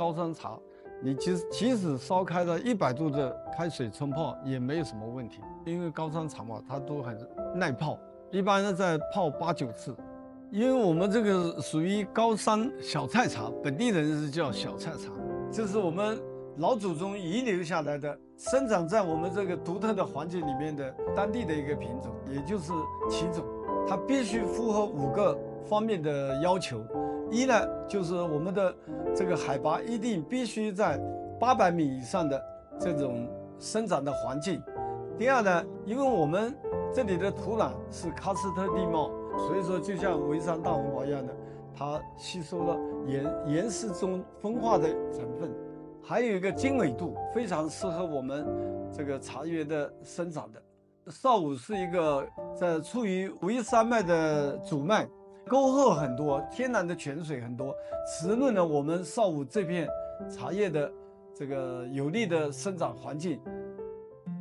高山茶，你即使烧开了100度的开水冲泡也没有什么问题，因为高山茶嘛，它都很耐泡，一般呢在泡8、9次。因为我们这个属于高山小菜茶，本地人是叫小菜茶，这是我们老祖宗遗留下来的，生长在我们这个独特的环境里面的当地的一个品种，也就是奇种。它必须符合5个方面的要求。一呢，就是我们的这个海拔一定必须在800米以上的这种生长的环境。第二呢，因为我们这里的土壤是喀斯特地貌，所以说就像潍山大红袍一样的，它吸收了岩石中风化的成分，还有一个经纬度非常适合我们这个茶叶的生长的。邵武是一个处于武夷山脉的主脉，沟壑很多，天然的泉水很多，滋润了我们邵武这片茶叶的这个有利的生长环境。